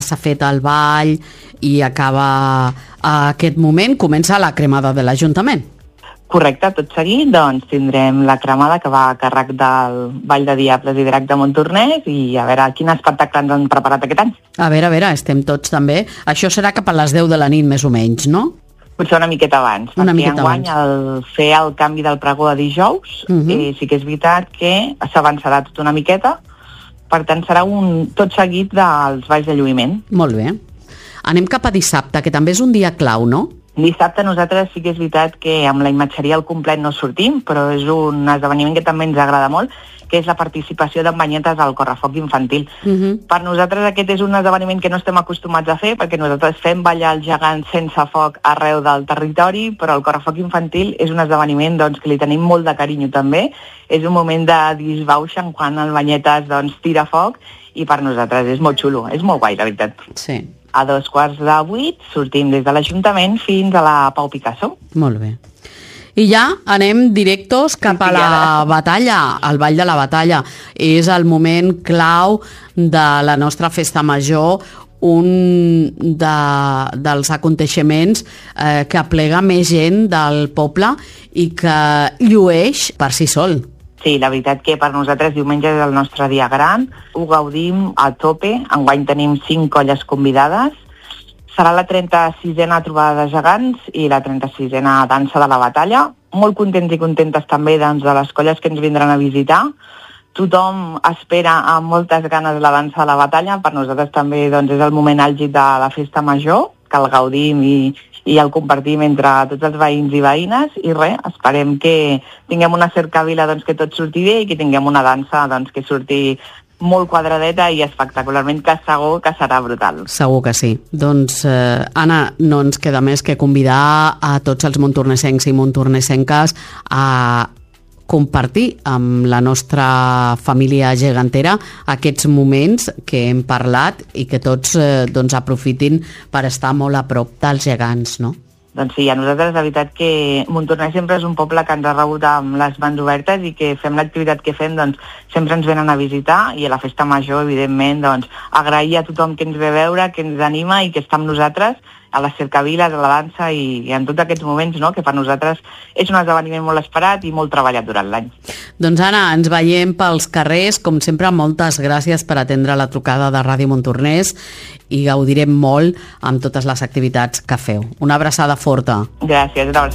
s'ha fet el ball i acaba aquest moment, comença la cremada de l'Ajuntament. Correcte, tot seguit doncs tindrem la cremada que va a càrrec del Ball de Diables i Drac de Montornès i a veure quin espectacle ens han preparat aquest any. A veure, estem tots també. Això serà cap a les 10 de la nit més o menys, no? Potser una miqueta abans, perquè enguany al fer el canvi del pregó de dijous, sí que és veritat que s'avançarà tot una miqueta, per tant serà tot seguit dels balls de lluïment. Molt bé. Anem cap a dissabte, que també és un dia clau, no? Dissabte nosaltres sí que és veritat que amb la imatgeria al complet no sortim, però és un esdeveniment que també ens agrada molt, que és la participació d'en banyetes al correfoc infantil. Per nosaltres aquest és un esdeveniment que no estem acostumats a fer, perquè nosaltres fem ballar els gegants sense foc arreu del territori, però el correfoc infantil és un esdeveniment doncs, que li tenim molt de carinyo també. És un moment de disbauxa quan el banyetes doncs, tira foc i per nosaltres és molt xulo, és molt guai, la veritat. Sí. A 7:15 sortim des de l'Ajuntament fins a la Pau Picasso. Molt bé. I ja anem directos cap a la batalla, al Ball de la Batalla. És el moment clau de la nostra festa major, un dels aconteixements que aplega més gent del poble i que llueix per si sol. Sí, la veritat que per nosaltres diumenge és el nostre dia gran, ho gaudim a tope, enguany tenim 5 colles convidades, serà la 36a trobada de gegants i la 36a dansa de la batalla, molt contents i contentes també doncs, de les colles que ens vindran a visitar, tothom espera amb moltes ganes la dansa de la batalla, per nosaltres també doncs, és el moment àlgid de la festa major, que el gaudim i el compartim entre tots els veïns i veïnes i res, esperem que tinguem una cercavila doncs, que tot surti bé i que tinguem una dansa doncs, que surti molt quadradeta i espectacularment, que segur que serà brutal. Segur que sí. Doncs, Anna, no ens queda més que convidar a tots els montornesencs i montornesenques a compartir amb la nostra família gegantera aquests moments que hem parlat i que tots doncs, aprofitin per estar molt a prop dels gegants, no? Doncs sí, a nosaltres la veritat que Montornès sempre és un poble que ens ha rebut amb les mans obertes i que fem l'activitat que fem, doncs sempre ens venen a visitar i a la festa major, evidentment, doncs agrair a tothom que ens ve a veure, que ens anima i que està amb nosaltres a les cercaviles, a la dansa i en tots aquests moments, no?, que per nosaltres és un esdeveniment molt esperat i molt treballat durant l'any. Doncs Anna, ens veiem pels carrers, com sempre, moltes gràcies per atendre la trucada de Ràdio Montornès i gaudirem molt amb totes les activitats que feu. Una abraçada forta. Gràcies, una abraçada.